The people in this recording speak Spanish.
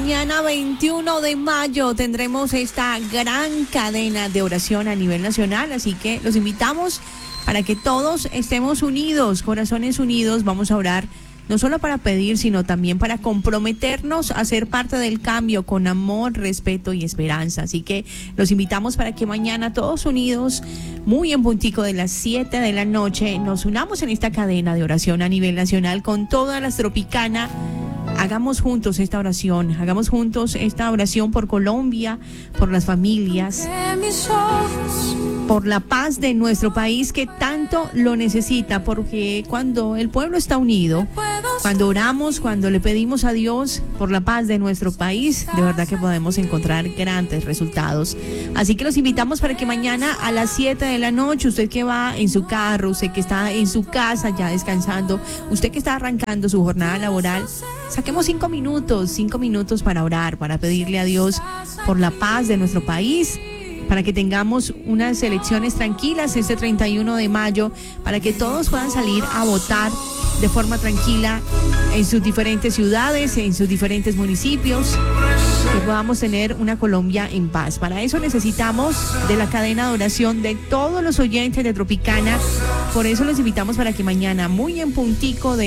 mañana 21 de mayo tendremos esta gran cadena de oración a nivel nacional, así que los invitamos para que todos estemos unidos, corazones unidos. Vamos a orar no solo para pedir, sino también para comprometernos a ser parte del cambio con amor, respeto y esperanza. Así que los invitamos para que mañana todos unidos, muy en puntico de las 7 de la noche, nos unamos en esta cadena de oración a nivel nacional con toda la Tropicana. Hagamos juntos esta oración, hagamos juntos esta oración por Colombia, por las familias, por la paz de nuestro país que tanto lo necesita, porque cuando el pueblo está unido, cuando oramos, cuando le pedimos a Dios por la paz de nuestro país, de verdad que podemos encontrar grandes resultados. Así que los invitamos para que mañana a las 7 de la noche, usted que va en su carro, usted que está en su casa ya descansando, usted que está arrancando su jornada laboral, saquemos 5 minutos para orar, para pedirle a Dios por la paz de nuestro país, para que tengamos unas elecciones tranquilas este 31 de mayo, para que todos puedan salir a votar de forma tranquila en sus diferentes ciudades, en sus diferentes municipios, que podamos tener una Colombia en paz. Para eso necesitamos de la cadena de oración de todos los oyentes de Tropicana. Por eso los invitamos para que mañana, muy en puntico de